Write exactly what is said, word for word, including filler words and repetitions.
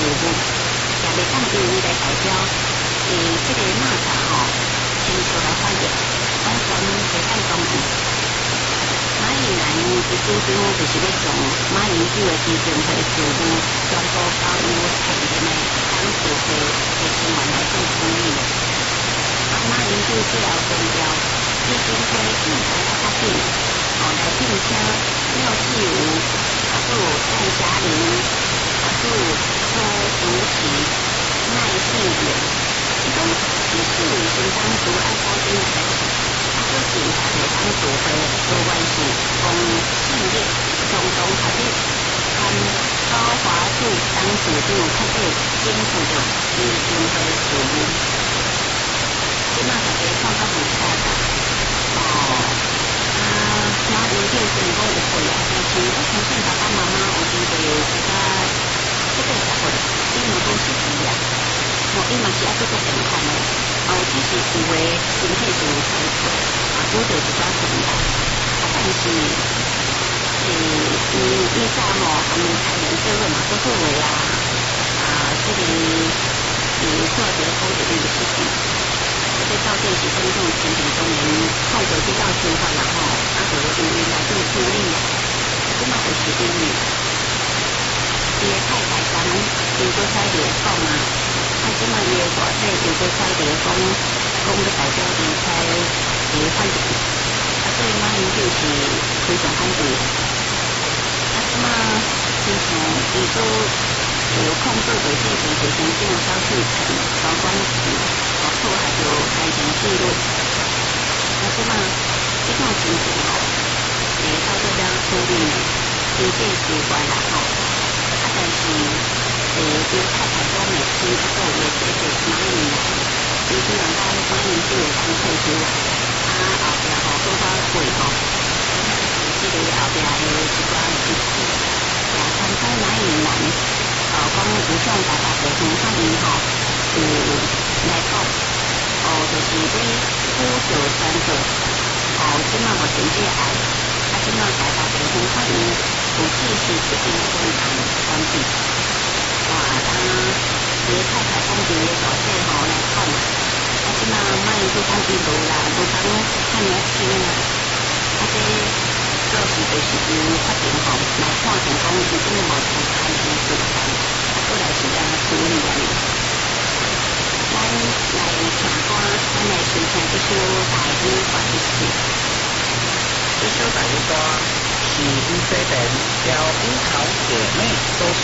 务，也袂当因为来代表诶，即个马甲吼，亲自来反映，完全袂当同意。马英兰伊主张就是要将马英九的基金会事务全部交由现任的党主席的成员来做处理。啊，马英九最后强调，基金会应该要较紧，吼来聘请廖世武，啊，还有戴霞玲，啊，还有周竹琪、赖信远，伊讲这四位新党主爱交警的。做警察的党主会多关系，公信任，共同合力，和高华柱当主任确定肩负着基金会事务。即马大家看到很差的，哦，啊，马英九虽然讲有岁啊，但是我相信爸爸妈妈有机会比较这个社会，伊嘛讲是伊啊，哦，伊嘛是爱做做健康的，哦，只是有诶身体上有衰退。拄着一寡困难，啊，但是，诶，伊以早吼，他们开人做伙嘛，做好话啊，啊，即个，诶，做着讲一个事情，这个到底是什么种情形中人控制这道想法啦吼，啊，就由伊来做处理啊，即嘛就是因为，伊的太太刚又搁再来讲啊，啊，即嘛伊的大姐又搁再来讲，讲要代表离开。诶，反对，啊，所以马英九是非常反对。啊，即马亲像伊所有控制着进行执行政萧世成、高光启，啊，破坏着感情记录。啊，即马这种情形吼，诶，到底怎处理呢？真正奇怪啦吼。啊，但是诶，伊太太讲的是啊，个伊的姐姐马英兰，伊虽然讲马英九会当退休。啊，后壁吼做到过吼，即个后壁的一寡日子，也参考马英兰，哦，讲有向大大地方反映吼，有来讲，哦，就是要扶助选择，哦，即马目前这个案，啊，即马大大地方反映有四十一间分案关闭，哇，当伊太太讲伊的大姐吼来讲。啊，即马马英九讲伊无啦，无讲遐尔轻啦。啊，这做事就是由法庭吼来判定讲伊根本无参加伊的罪犯，啊，过来是安怎处理安尼。咱来听歌，咱来收听这首大英法律史。 这首大英歌是以色列标樱桃姐妹所写